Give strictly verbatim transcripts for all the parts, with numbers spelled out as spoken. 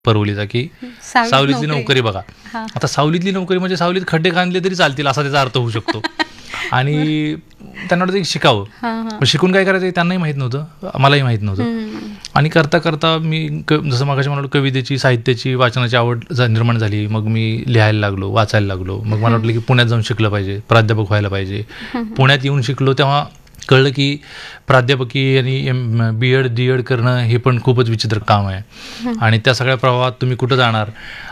परवलीचा की सावलीतली नोकरी बघा. आता सावलीतली नोकरी म्हणजे सावलीत खड्डे खांदले तरी चालतील असा त्याचा अर्थ होऊ शकतो. आणि त्यांना वाटतं शिकावं, शिकून काय करायचं त्यांनाही माहीत नव्हतं, मलाही माहीत नव्हतं. आणि करता करता मी क जसं मागाशी म्हणालो कवितेची साहित्याची वाचनाची आवड निर्माण झाली. मग मी लिहायला लागलो, वाचायला लागलो. मग मला वाटलं की पुण्यात जाऊन शिकलं पाहिजे, प्राध्यापक व्हायला पाहिजे. पुण्यात येऊन शिकलो तेव्हा कळलं की प्राध्यापकी आणि M B Ed D Ed करणं हे पण खूपच विचित्र काम आहे. आणि त्या सगळ्या प्रवाहात तुम्ही कुठं जाणार,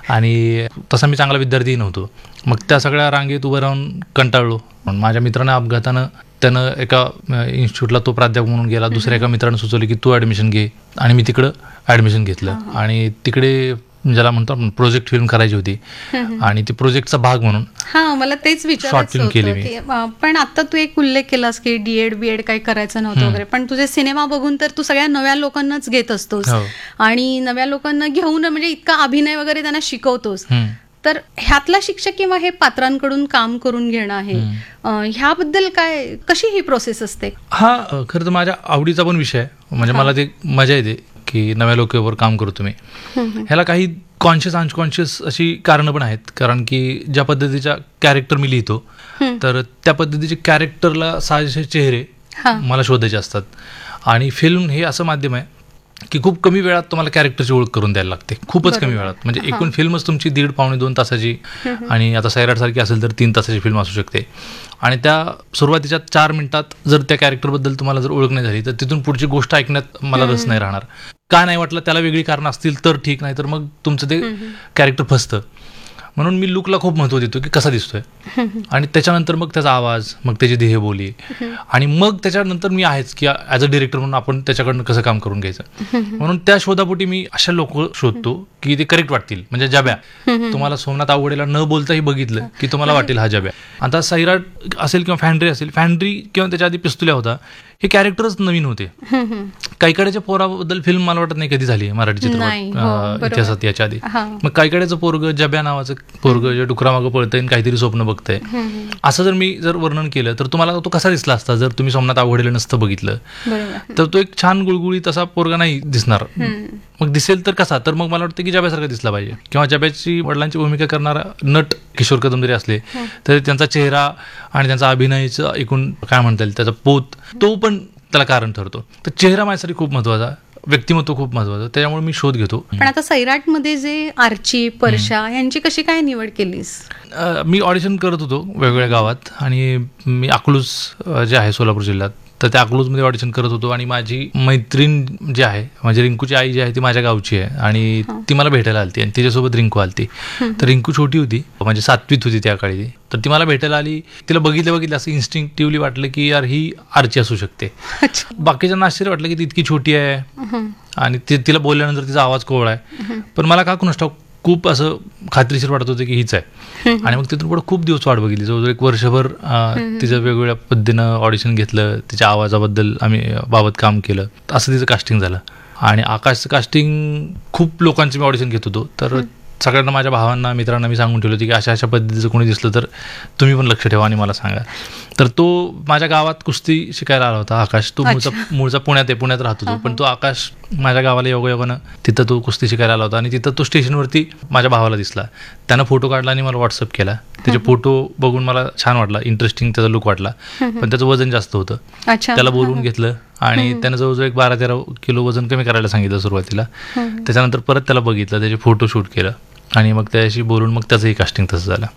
आणि तसा मी चांगला विद्यार्थीही नव्हतो. मग त्या सगळ्या रांगेत उभं राहून कंटाळलो. माझ्या मित्रानं अपघातानं त्यानं एका इन्स्टिट्यूटला तो प्राध्यापक म्हणून गेला. दुसऱ्या एका मित्रानं सुचवलं की तू ॲडमिशन घे, आणि मी तिकडं ॲडमिशन घेतलं. आणि तिकडे ज्याला म्हणतो आपण प्रोजेक्ट फिल्म करायची होती, आणि ती प्रोजेक्टचा भाग म्हणून हा मला तेच विचारायचं होतं. पण आता तू एक उल्लेख केलास की डीएड बीएड काही करायचं नव्हतं वगैरे, पण तुझे सिनेमा बघून तर तू सगळ्या नव्या लोकांनाच घेत असतोस, आणि नव्या लोकांना घेऊन म्हणजे इतका अभिनय वगैरे त्यांना शिकवतोस. तर ह्यातला शिक्षक किंवा हे पात्रांकडून काम करून घेणं आहे, ह्याबद्दल काय, कशी ही प्रोसेस असते? हा खरं तर माझ्या आवडीचा पण विषय आहे. म्हणजे मला ते मजा येते की नव्या लोकांवर काम करतो मी. ह्याला काही कॉन्शियस अनकॉन्शियस अशी कारणं पण आहेत. कारण की ज्या पद्धतीच्या कॅरेक्टर मी लिहितो, तर त्या पद्धतीचे कॅरेक्टरला साजेसे चेहरे मला शोधायचे असतात. आणि फिल्म हे असं माध्यम आहे की खूप कमी वेळात तुम्हाला कॅरेक्टरची ओळख करून द्यायला लागते, खूपच कमी वेळात. म्हणजे एकूण फिल्मच तुमची दीड पावणे दोन तासाची, आणि आता सैराट सारखी असेल तर तीन तासाची फिल्म असू शकते. आणि त्या सुरुवातीच्या चार मिनिटात जर त्या कॅरेक्टरबद्दल तुम्हाला जर ओळख नाही झाली तर तिथून पुढची गोष्ट ऐकण्यात मला रस नाही राहणार. का नाही वाटलं त्याला वेगळी कारणं असतील तर ठीक, नाही तर मग तुमचं ते कॅरेक्टर फसतं. म्हणून मी लुकला खूप महत्त्व देतो की कसा दिसतोय, आणि त्याच्यानंतर मग त्याचा आवाज, मग त्याची देहबोली, आणि मग त्याच्यानंतर मी आहेच की ॲज अ डिरेक्टर म्हणून आपण त्याच्याकडनं कसं काम करून घ्यायचं. म्हणून त्या शोधापोटी मी अशा लोक शोधतो की ते करेक्ट वाटतील. म्हणजे जब्या, तुम्हाला सोमनाथ आवडेला न बोलताही बघितलं की तुम्हाला वाटेल हा जब्या. आता सैराट असेल किंवा फॅन्ड्री असेल, फॅन्ड्री किंवा त्याच्या आधी पिस्तुल्या होता, हे कॅरेक्टरच नवीन होते. कायकड्याच्या पोराबद्दल फिल्म मला वाटत नाही कधी झाली मराठी चित्रपट इतिहासात याच्या आधी. मग कायकड्याचं पोरग, जब्या नावाचं पोरग जे डुकरामागं पळतंय काहीतरी स्वप्न बघतंय, असं जर मी जर वर्णन केलं तर तुम्हाला तो कसा दिसला असता जर तुम्ही सोमनाथ आवडेला नसतं बघितलं तर? तो एक छान गुळगुळीत असा पोरगा नाही दिसणार. मग दिसेल तर कसा, तर मग मला वाटतं की जब्यासारखा दिसला पाहिजे. किंवा जब्याची वडिलांची भूमिका करणारा नट किशोर कदम जरी असले तर त्यांचा चेहरा आणि त्यांचा अभिनयाचं एकूण काय म्हणता येईल त्याचा पोत, तो पण त्याला कारण ठरतो. तर चेहरा माझ्यासाठी खूप महत्वाचा, व्यक्तिमत्व खूप महत्वाचं, त्याच्यामुळे मी शोध घेतो. पण आता सैराटमध्ये जे आर्ची, परशा यांची कशी काय निवड केलीस? मी ऑडिशन करत होतो वेगवेगळ्या गावात, आणि मी अकलूज जे आहे सोलापूर जिल्ह्यात, तर त्या अकलूजमध्ये ऑडिशन करत होतो. आणि माझी मैत्रीण जी आहे, माझी रिंकूची आई जी आहे ती माझ्या गावची आहे, आणि ती मला भेटायला आली आणि तिच्यासोबत रिंकू आली. तर रिंकू छोटी होती, म्हणजे सातवीत होती त्या काळी, तर ती मला भेटायला आली. तिला बघितलं बघितलं असं इन्स्टिंक्टिव्हली वाटलं की यार ही आर्ची असू शकते. बाकीच्यांना आश्चर्य वाटलं की ती इतकी छोटी आहे, आणि ती तिला बोलल्यानंतर तिचा आवाज कोवळा आहे. पण मला का कुणास ठाऊक खूप असं खात्रीशीर वाटत होतं की हीच आहे. आणि मग तिथून पुढे खूप दिवस वाट बघितली, जवळजवळ एक वर्षभर तिचं वेगवेगळ्या पद्धतीनं ऑडिशन घेतलं, तिच्या आवाजाबद्दल आम्ही बाबत काम केलं, असं तिचं कास्टिंग झालं. आणि आकाशचं कास्टिंग खूप लोकांचं मी ऑडिशन घेत होतो, तर सगळ्यांना, माझ्या भावांना, मित्रांना मी सांगून ठेवलं होतं की अशा अशा पद्धतीचं कोणी दिसलं तर तुम्ही पण लक्ष ठेवा आणि मला सांगा. तर तो माझ्या गावात कुस्ती शिकायला आला होता आकाश. तो मूळचा मूळचा पुण्यात आहे, पुण्यात राहतो तो, पण तो आकाश माझ्या गावाला योगायोगानं तिथं तो कुस्ती शिकायला आला होता. आणि तिथं तो स्टेशनवरती माझ्या भावाला दिसला, त्यानं फोटो काढला आणि मला व्हॉट्सअप केला. त्याचे फोटो बघून मला छान वाटला, इंटरेस्टिंग त्याचा लुक वाटला, पण त्याचं वजन जास्त होतं. त्याला बोलवून घेतलं आणि त्यानं जवळजवळ एक बारा तेरा किलो वजन कमी करायला सांगितलं सुरुवातीला. त्याच्यानंतर परत त्याला बघितलं, त्याचे फोटो शूट केलं, आणि मग त्याशी बोलून मग त्याचंही कास्टिंग तसं झालं.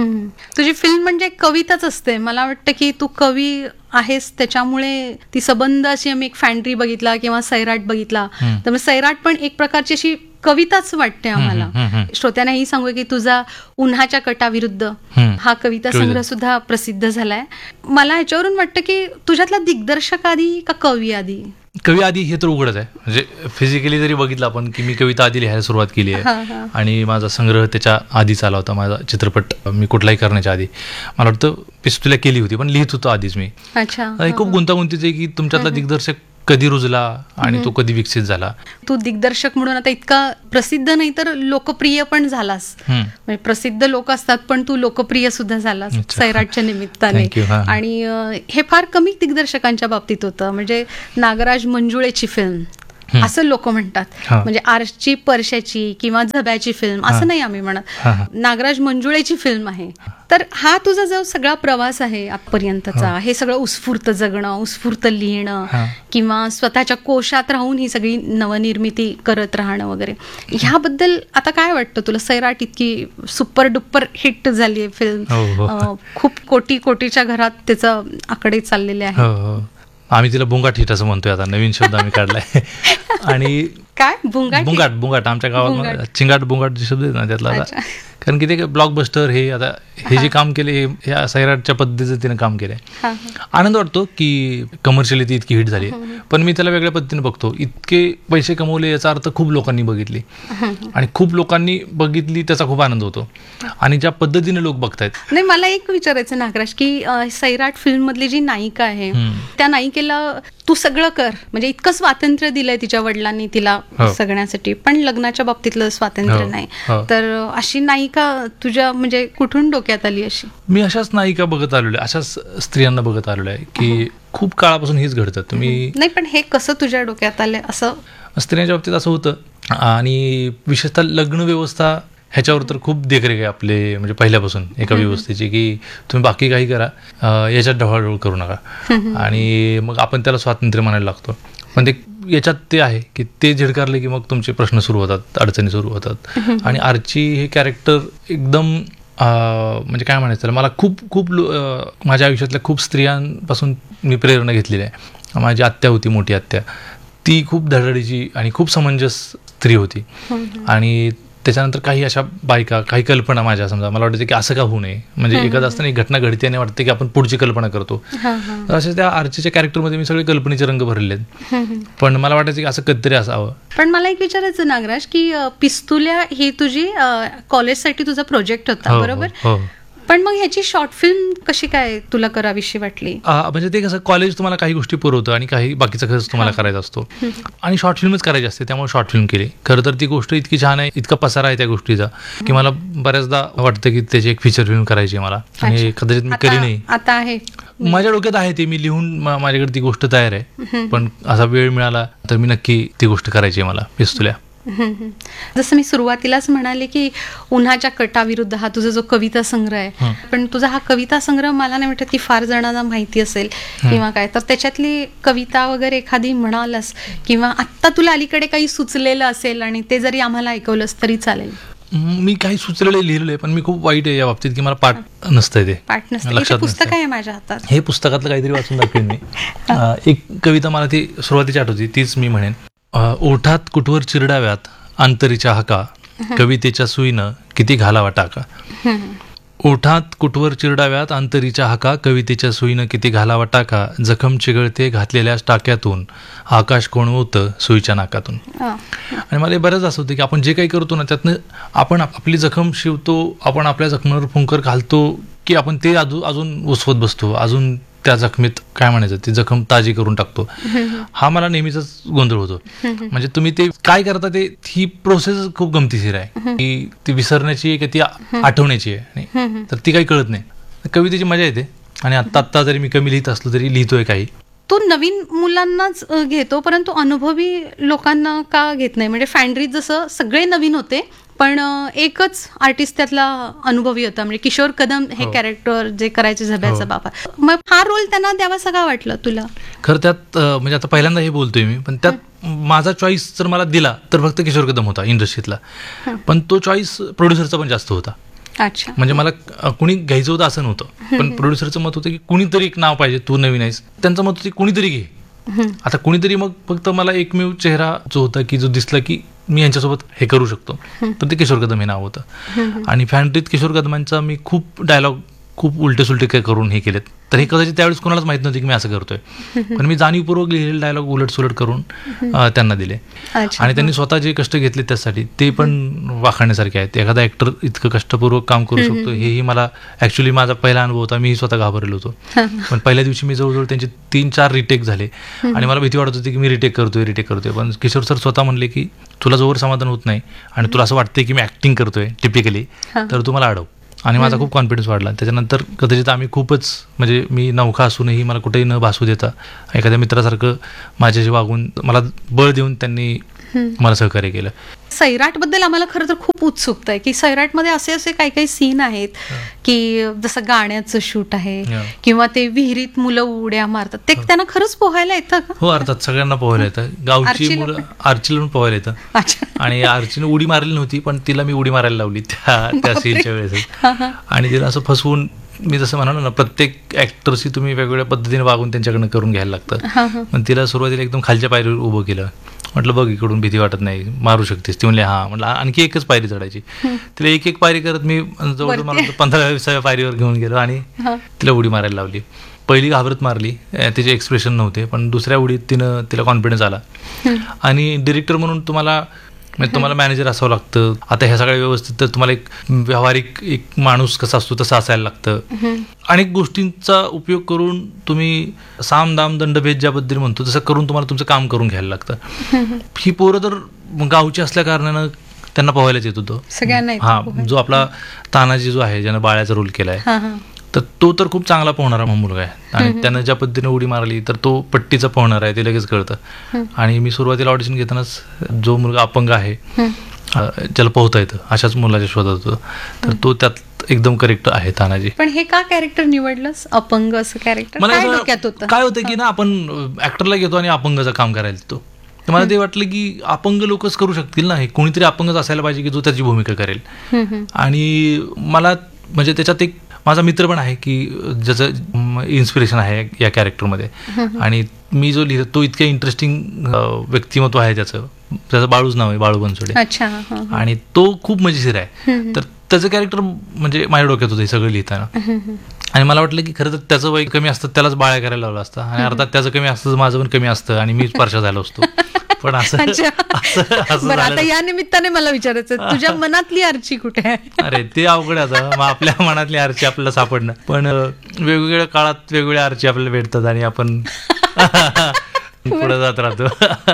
तुझी फिल्म म्हणजे कविताच असते. मला वाटतं की तू कवी आहेस, त्याच्यामुळे ती सबंध अशी आम्ही एक फॅन्ड्री बघितला किंवा सैराट बघितला, तर सैराट पण एक प्रकारची अशी कविताच वाटते आम्हाला. श्रोत्यांना ही सांगू की तुझा उन्हाच्या कटाविरुद्ध हा कविता संग्रह सुद्धा प्रसिद्ध झालाय. मला ह्याच्यावरून वाटतं की तुझ्यातला दिग्दर्शक आधी का कवी आधी? कवी आधी हे तर उघडच आहे. म्हणजे फिजिकली जरी बघितलं आपण की मी कविता आधी लिहायला सुरुवात केली आहे, आणि माझा संग्रह त्याच्या आधीच आला होता. माझा चित्रपट मी कुठलाही करण्याच्या आधी मला वाटतं पिस्तुल्या केली होती, पण लिहित होतो आधीच मी. खूप गुंतागुंतीचं आहे की तुमच्यातला दिग्दर्शक कधी रुजला आणि तो कधी विकसित झाला. तू दिग्दर्शक म्हणून आता इतका प्रसिद्ध नाही तर लोकप्रिय पण झालास. म्हणजे प्रसिद्ध लोक असतात पण तू लोकप्रिय सुद्धा झालास सैराटच्या निमित्ताने. आणि हे फार कमी दिग्दर्शकांच्या बाबतीत होतं. म्हणजे नागराज मंजुळेची फिल्म असं लोक म्हणतात. म्हणजे आर्ची परशाची किंवा झब्याची फिल्म असं नाही आम्ही म्हणत, नागराज मंजुळेची फिल्म आहे. तर हा तुझा जो सगळा प्रवास आहे आजपर्यंतचा, हे सगळं उत्स्फूर्त जगणं, उत्स्फूर्त लिहिणं किंवा स्वतःच्या कोशात राहून ही सगळी नवनिर्मिती करत राहणं वगैरे, ह्याबद्दल आता काय वाटतं तुला? सैराट इतकी सुपर डुपर हिट झाली आहे फिल्म, खूप कोटी कोटीच्या घरात त्याचं आकडे चाललेले आहेत. आम्ही तिला बुंगाट हिट असं म्हणतोय, आता नवीन शब्द आम्ही काढलाय. आणि काय बुंगाट बुंगाट बुंगाट आमच्या गावात चिंगाट बुंगाट जे शब्द आहेत ना त्यातला, कारण की ते ब्लॉकबस्टर हे आता हे जे काम केले हे ह्या सैराटच्या पद्धतीचं तिने काम केलंय. आनंद वाटतो की कमर्शियली ती इतकी हिट झाली, पण मी त्याला वेगळ्या पद्धतीने बघतो. इतके पैसे कमवले याचा अर्थ खूप लोकांनी बघितली, आणि खूप लोकांनी बघितली त्याचा खूप आनंद होतो. आणि ज्या पद्धतीने लोक बघतायत. नाही, मला एक विचारायचं नागराज की सैराट फिल्म मधली जी नायिका आहे त्या नायिकेला तू सगळं कर, म्हणजे इतकं स्वातंत्र्य दिलंय तिच्या वडिलांनी तिला सगळ्यासाठी, पण लग्नाच्या बाबतीतलं स्वातंत्र्य नाही. तर अशी नायिका तुझ्या म्हणजे कुठून डोक्यात आली अशी? मी अशाच नायिका बघत आलेलो आहे, अशाच स्त्रियांना बघत आलेलो आहे की खूप काळापासून हेच घडतं. तुम्ही नाही, पण हे कसं तुझ्या डोक्यात आलं असं? स्त्रियांच्या बाबतीत असं होतं, आणि विशेषतः लग्न व्यवस्था ह्याच्यावर तर खूप देखरेख आहे आपले, म्हणजे पहिल्यापासून एका व्यवस्थेची, की तुम्ही बाकी काही करा, याच्यात ढवळाढवळ करू नका. आणि मग आपण त्याला स्वातंत्र्य म्हणायला लागतो, पण ते याच्यात ते आहे की ते झिडकारले की मग तुमचे प्रश्न सुरू होतात, अडचणी सुरू होतात. आणि आर्ची हे कॅरेक्टर एकदम म्हणजे काय म्हणायचं, मला खूप खूप माझ्या आयुष्यातल्या खूप स्त्रियांपासून मी प्रेरणा घेतलेली आहे. माझी आत्या होती, मोठी आत्या, ती खूप धडाडीची आणि खूप समंजस स्त्री होती. आणि त्याच्यानंतर काही अशा बायका, काही कल्पना माझ्या, समजा मला वाटतं की असं का होऊ नये, म्हणजे एखादं असताना एक घटना घडते आणि वाटते की आपण पुढची कल्पना करतो. तर अशा त्या आर्चीच्या कॅरेक्टरमध्ये मी सगळे कल्पनेचे रंग भरले आहेत, पण मला वाटायचं की असं कधीतरी असावं. पण मला एक विचारायचं नागराज की पिस्तुल्या ही तुझी कॉलेजसाठी तुझा प्रोजेक्ट होता, बरोबर? पण मग ह्याची शॉर्ट फिल्म कशी काय तुला करावीशी वाटली? म्हणजे ते कसं, कॉलेज तुम्हाला काही गोष्टी पुरवतं आणि काही बाकीचा खर्च तुम्हाला करायचा असतो, आणि शॉर्ट फिल्मच करायची असते, त्यामुळे शॉर्ट फिल्म केली. खरं तर ती गोष्ट इतकी छान आहे, इतका पसारा आहे त्या गोष्टीचा, की मला बऱ्याचदा वाटतं की त्याची एक फीचर फिल्म करायची मला, आणि कदाचित मी करी नाही. आता आहे माझ्या डोक्यात आहे ते, मी लिहून माझ्याकडे ती गोष्ट तयार आहे, पण असा वेळ मिळाला तर मी नक्की ती गोष्ट करायची आहे मला, पिस्तुल्या. जसं मी सुरुवातीलाच म्हणाले की उन्हाच्या कटाविरुद्ध हा तुझा जो कविता संग्रह आहे, पण तुझा हा कविता संग्रह मला नाही वाटत की फार जणांना माहिती असेल किंवा काय, तर त्याच्यातली कविता वगैरे एखादी म्हणालस, किंवा आत्ता तुला अलीकडे काही सुचलेलं असेल आणि ते जरी आम्हाला ऐकवलंस तरी चालेल. मी काही सुचलेलं लिहिलेलं आहे, पण मी खूप वाईट आहे या बाबतीत की मला पाठ नसतंय, ते पाठ नसतं. पुस्तक आहे माझ्या हातात, हे पुस्तकातलं काहीतरी वाचून दाखवेन मी. एक कविता मला ती सुरुवातीची आठवती, तीच मी म्हणेन. ओठात कुठवर चिरडाव्यात अंतरीच्या हाका, कवितेच्या सुईनं किती घालावा टाका. ओठात कुठवर चिरडाव्यात अंतरीच्या हाका, कवितेच्या सुईनं किती घालावा टाका. जखम चिघळते घातलेल्या टाक्यातून, आकाश कोणवतं सुईच्या नाकातून. आणि मला बरंच असं होतं की आपण जे काही करतो ना, त्यातनं आपण आपली जखम शिवतो, आपण आपल्या जखमेवर फुंकर घालतो, की आपण ते अजून अजून उसवत बसतो, अजून त्या जखमीत काय म्हणायचं ती जखम ताजी करून टाकतो. हा मला नेहमीचाच गोंधळ होतो. म्हणजे तुम्ही ते काय करता, ते ही प्रोसेस खूप गमतीशीर आहे, की ती विसरण्याची आहे की ती आठवण्याची आहे, तर ती काही कळत नाही. कवितेची मजा येते, आणि आत्ता आत्ता जरी मी कमी लिहित असलो तरी लिहितोय काही. तो नवीन मुलांनाच घेतो, परंतु अनुभवी लोकांना का घेत नाही? म्हणजे फॅन्ड्रीत जसं सगळे नवीन होते, पण एकच आर्टिस्ट त्यातला अनुभवी होता, म्हणजे किशोर कदम हे कॅरेक्टर जे करायचे झब्याचा बाबा, मग हा रोल त्यांना द्यावा सगळा वाटलं तुला? खरं त्यात म्हणजे आता पहिल्यांदा हे बोलतोय मी, पण त्यात माझा चॉईस जर मला दिला तर फक्त किशोर कदम होता इंडस्ट्रीतला, पण तो चॉईस प्रोड्युसरचा पण जास्त होता. अच्छा, म्हणजे मला कुणी घ्यायचं होतं असं नव्हतं, पण प्रोड्युसरचं मत होतं की कुणीतरी एक नाव पाहिजे, तू नवीन आहेस, त्यांचं मत होतं कुणीतरी घे. आता कुणीतरी, मग फक्त मला एकमेव चेहरा जो होता की जो दिसला की मी यांच्यासोबत हे करू शकतो, तर ते किशोर कदम हे नाव होतं. आणि फॅन्ड्रीत किशोर कदमांचा मी खूप डायलॉग खूप उलटे सुलटे काय करून हे केलेत, तर हे कदाचित त्यावेळेस कोणालाच माहित नव्हती की मी असं करतोय, पण मी जाणीवपूर्वक लिहिलेले डायलॉग उलट सुलट करून त्यांना दिले. आणि त्यांनी स्वतः जे कष्ट घेतले त्यासाठी ते पण वाखाणण्यासारखे आहेत. एखादा ऍक्टर इतकं कष्टपूर्वक काम करू शकतो हेही मला ऍक्च्युली माझा पहिला अनुभव होता. मी स्वतः घाबरलो होतो, पण पहिल्या दिवशी मी जवळजवळ त्यांचे तीन चार रिटेक झाले आणि मला भीती वाटत होती की मी रिटेक करतोय रिटेक करतोय पण किशोर सर स्वतः म्हणले की तुला जोवर समाधान होत नाही आणि तुला असं वाटतंय की मी ऍक्टिंग करतोय टिपिकली, तर तू मला अडव आणि माझा खूप कॉन्फिडन्स वाढला. त्याच्यानंतर कदाचित आम्ही खूपच म्हणजे मी नवखा असूनही मला कुठेही न भासू देता एखाद्या मित्रासारखं माझ्याशी वागून मला बळ देऊन त्यांनी मला सहकार्य केलं. सैराटबद्दल आम्हाला खरं तर खूप उत्सुकता आहे की सैराटमध्ये असे असे काही काही सीन आहेत की जसं गाण्याचं शूट आहे किंवा ते विहिरीत मुलं उड्या मारतात, ते त्यांना खरंच पोहायला येतं का? हो, अर्थात सगळ्यांना पोहायला येतं. गावची मुलं आर्चीला पण पोहायला येतं. आणि आर्चीने उडी मारली नव्हती पण तिला मी उडी मारायला लावली त्या त्या सीनच्या वेळेस. आणि तिला असं फसवून, मी जसं म्हणालो ना, प्रत्येक ऍक्टरशी तुम्ही वेगवेगळ्या पद्धतीने वागून त्यांच्याकडनं करून घ्यायला लागतं. पण तिला सुरुवातीला एकदम खालच्या पायरीवर उभं केलं. म्हटलं बघ इकडून भीती वाटत नाही, मारू शकतेस. ती म्हणली हा. म्हटलं आणखी एकच पायरी चढायची. तिला एक एक पायरी करत मी जवळ मला पंधरा विसाव्या पायरीवर घेऊन गेलो आणि तिला उडी मारायला लावली. पहिली घाबरत मारली, तिचे एक्सप्रेशन नव्हते, पण दुसऱ्या उडीत तिनं तिला कॉन्फिडन्स आला. आणि डिरेक्टर म्हणून तुम्हाला म्हणजे तुम्हाला मॅनेजर असावं लागतं. आता ह्या सगळ्या व्यवस्थित तर तुम्हाला एक व्यावहारिक एक माणूस कसा असतो तसा असायला लागतं. अनेक गोष्टींचा उपयोग करून तुम्ही साम दाम दंडभेद ज्याबद्दल म्हणतो तसं करून तुम्हाला तुमचं काम करून घ्यायला लागतं. ही पोरं तर गावची असल्या कारणानं त्यांना पोहायलाच येत होतं सगळ्यांना. हा, जो आपला तानाजी जो आहे ज्यानं बाळ्याचा रोल केलाय तर तो तर खूप चांगला पोहणारा मुलगा आहे. आणि त्यानं ज्या पद्धतीने उडी मारली तर तो पट्टीचा पोहणार आहे ते लगेच कळतं. आणि मी सुरुवातीला ऑडिशन घेतानाच जो मुलगा अपंग आहे ज्याला पोहता येतं अशाच मुलाच्या शोधात होतो, तर तो त्यात एकदम करेक्ट आहे तानाजी. पण हे का कॅरेक्टर निवडलंस, अपंग असं कॅरेक्टर? मला काय होतं की ना, आपण ऍक्टरला घेतो आणि अपंगाचं काम करायला येतो. तर मला ते वाटलं की अपंग लोकच करू शकतील ना, हे कोणीतरी अपंगच असायला पाहिजे की जो त्याची भूमिका करेल. आणि मला म्हणजे त्याच्यात एक माझा मित्र पण आहे की ज्याचं इन्स्पिरेशन आहे या कॅरेक्टरमध्ये. आणि मी जो लिहितो तो इतकं इंटरेस्टिंग व्यक्तिमत्व आहे त्याचं. त्याचं बाळूच नाव आहे, बाळू बनसोडे. आणि तो खूप मजेशीर आहे. तर त्याचं कॅरेक्टर म्हणजे माझ्या डोक्यात होतं हे सगळं लिहिताना. आणि मला वाटलं की खरं तर त्याचं वय कमी असतं त्यालाच बाळ्या करायला लावलं असतं, आणि अर्थात त्याचं कमी असतं माझं पण कमी असतं आणि मीच परशा झालो असतो. पण असं आता या निमित्ताने मला विचारायचं, तुझ्या मनातली आर्ची कुठे आहे? अरे ते अवघड आता, मग आपल्या मनातली आर्ची आपल्याला सापडणं. पण वेगवेगळ्या काळात वेगवेगळ्या आर्ची आपल्याला भेटतात आणि आपण पुढे जात राहतो.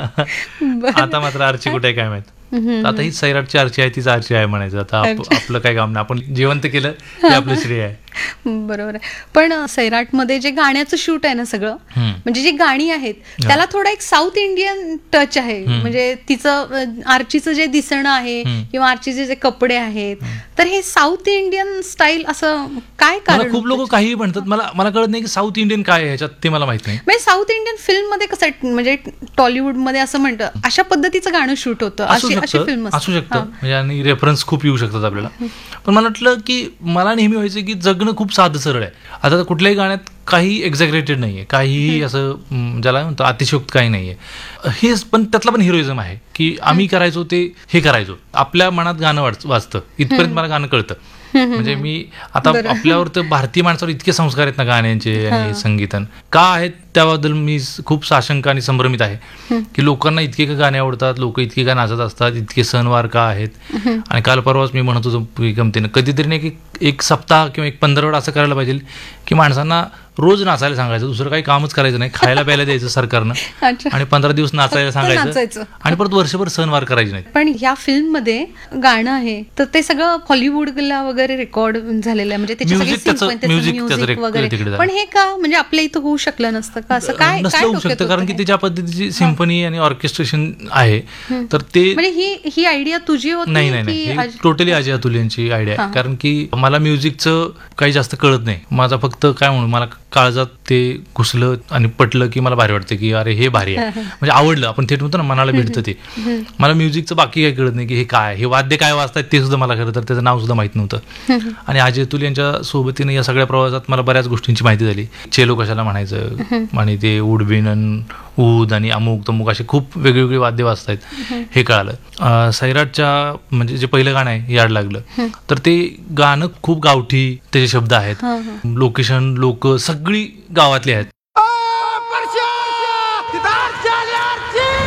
आता मात्र आर्ची कुठे काय माहित. आता ही सैराटची आर्ची आहे, तीच आर्ची आहे म्हणायचं. आता आपलं काय काम नाही, आपण जिवंत केलं हे आपलं श्रेय आहे. बरोबर आहे. पण सैराटमध्ये जे गाण्याचं शूट आहे ना सगळं, म्हणजे जी गाणी आहेत त्याला थोडा एक साऊथ इंडियन टच आहे. म्हणजे तिचं आर्चीचं जे दिसणं आहे किंवा आर्चीचे जे कपडे आहेत, तर हे साऊथ इंडियन स्टाईल असं काय कारण? खूप लोक काही म्हणतात, मला मला कळत नाही की साऊथ इंडियन काय आहे ह्याच्यात, ते मला माहित नाही. म्हणजे साऊथ इंडियन फिल्म मध्ये कसं म्हणजे टॉलिवूड मध्ये असं म्हणतं अशा पद्धतीचं गाणं शूट होतं, अशी फिल्म असू शकतं. म्हणजे आणि रेफरन्स खूप येऊ शकतात आपल्याला. पण मला वाटलं की मला नेहमी व्हायचं की जगणं खूप साधं सरळ आहे. आता कुठल्याही गाण्यात काही एक्झॅग्रेटेड नाहीये, काहीही असं ज्याला म्हणतो अतिशयोक्त काही नाहीये. हे पण त्यातला पण हिरोइझम आहे की आम्ही करायचो ते हे करायचो, आपल्या मनात गाणं वाजतं इथपर्यंत मला गाणं कळतं. म्हणजे मी आता आपल्यावर तर भारतीय माणसावर इतके संस्कार आहेत ना गाण्यांचे आणि संगीतन का आहेत त्याबद्दल मी खूप साशंक आणि संभ्रमित आहे की लोकांना इतके का गाणे आवडतात, लोक इतके का नाचत असतात, इतके सणवार का आहेत. आणि काल परवाच मी म्हणत होतो गमतीनं कधीतरी नाही की एक सप्ताह किंवा एक पंधरवडा असं करायला पाहिजे की माणसांना रोज नाचायला सांगायचं, दुसरं काही कामच करायचं नाही, खायला प्यायला द्यायचं सरकारनं आणि पंधरा दिवस नाचायला सांगायचं आणि परत वर्षभर सणवार करायचे नाही. पण ह्या फिल्म मध्ये गाणं आहे तर ते सगळं हॉलिवूडला वगैरे रेकॉर्ड झालेलं आहे, म्हणजे त्याचे म्युझिक वगैरे. पण हे का म्हणजे आपल्या इथं होऊ शकलं नसतं का? असं काय होऊ शकतं कारण की ते ज्या पद्धतीची सिम्फनी आणि ऑर्केस्ट्रेशन आहे तर ते म्हणजे ही ही आयडिया तुझी होती? नाही नाही, टोटली अजय अतुल यांची आयडिया आहे. कारण की मला म्युझिकचं काही जास्त कळत नाही. माझा फक्त काय म्हणून मला काळजात ते घुसलं आणि पटलं की मला भारी वाटतं की अरे हे भारी आहे, म्हणजे आवडलं. आपण थेट म्हणतो ना मनाला भेटतं ते. मला म्युझिकचं बाकी काही कळत नाही की हे काय, हे वाद्य काय वाजतात ते सुद्धा मला खरं तर त्याचं नाव सुद्धा माहित नव्हतं. आणि अजय अतुल यांच्या सोबतीने या सगळ्या प्रवासात मला बऱ्याच गोष्टींची माहिती झाली. चेलो कशाला म्हणायचं आणि ते उडबिन ऊद आणि अमुक तमुक असे खूप वेगवेगळी वाद्य वाजतायत हे कळालं. सैराटच्या म्हणजे जे पहिलं गाणं आहे याड लागलं तर ते गाणं खूप गावठी, त्याचे शब्द आहेत, लोकेशन लोक सगळी गावातली आहेत.